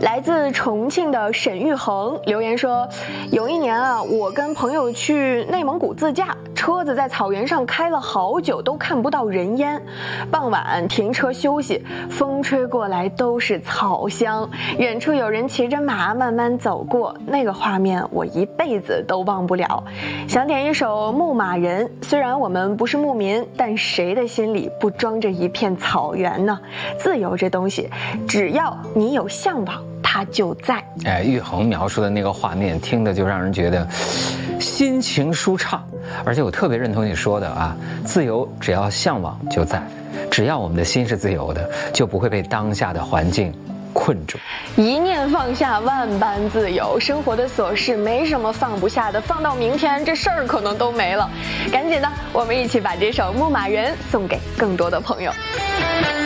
来自重庆的沈玉恒留言说，有一年啊，我跟朋友去内蒙古自驾，车子在草原上开了好久都看不到人烟，傍晚停车休息，风吹过来都是草香，远处有人骑着马慢慢走过，那个画面我一辈子都忘不了。想点一首《牧马人》，虽然我们不是牧民，但谁的心里不装着一片草原呢？自由这东西，只要你有向往，它就在。 玉恒描述的那个画面，听的就让人觉得心情舒畅。而且我特别认同你说的啊，自由只要向往就在，只要我们的心是自由的，就不会被当下的环境困住。 一念放下，万般自由。生活的琐事没什么放不下的，放到明天这事儿可能都没了。赶紧的，我们一起把这首《牧马人》送给更多的朋友。